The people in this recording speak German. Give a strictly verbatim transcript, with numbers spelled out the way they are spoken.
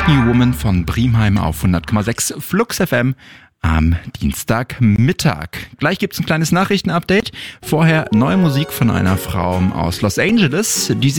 Brand New Woman von Brimheim auf hundert Komma sechs Flux F M am Dienstagmittag. Gleich gibt's ein kleines Nachrichtenupdate. Vorher neue Musik von einer Frau aus Los Angeles, die sich